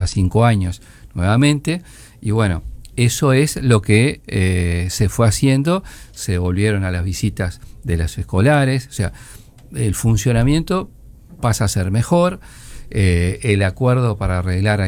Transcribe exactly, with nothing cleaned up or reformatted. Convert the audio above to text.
cinco años nuevamente, y bueno, eso es lo que eh, se fue haciendo, se volvieron a las visitas de las escolares, o sea, el funcionamiento pasa a ser mejor, eh, el acuerdo para arreglar